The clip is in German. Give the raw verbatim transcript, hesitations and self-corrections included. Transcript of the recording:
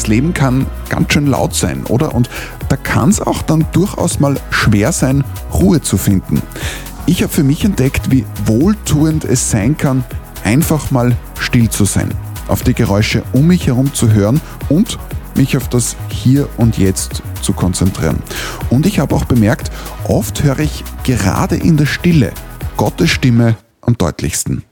Leben kann ganz schön laut sein, oder? Und da kann es auch dann durchaus mal schwer sein, Ruhe zu finden. Ich habe für mich entdeckt, wie wohltuend es sein kann, einfach mal still zu sein, auf die Geräusche um mich herum zu hören und mich auf das Hier und Jetzt zu konzentrieren. Und ich habe auch bemerkt, oft höre ich gerade in der Stille Gottes Stimme am deutlichsten.